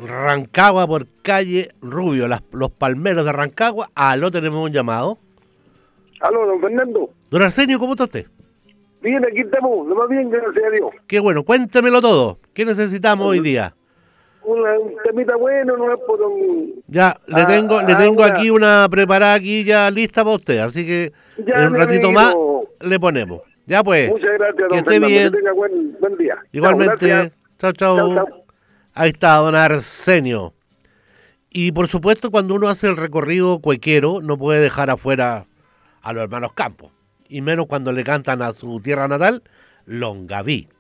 Rancagua por calle Rubio, los palmeros de Rancagua. Aló, tenemos un llamado. Aló, don Fernando. Don Arsenio, ¿cómo está usted? Bien, aquí estamos, lo más bien, gracias a Dios. Qué bueno, cuéntemelo todo. ¿Qué necesitamos hoy día? Un temita bueno, no es por un... Ya, le tengo aquí una preparada aquí ya lista para usted, así que ya, en un ratito amigo. más le ponemos. Ya pues. Muchas gracias, don que esté Fernando, bien. que tenga buen día. Igualmente. Chao, Chao, chao. chao. Ahí está, don Arsenio. Y por supuesto, cuando uno hace el recorrido cuequero, no puede dejar afuera a los hermanos Campos. Y menos cuando le cantan a su tierra natal, Longaví.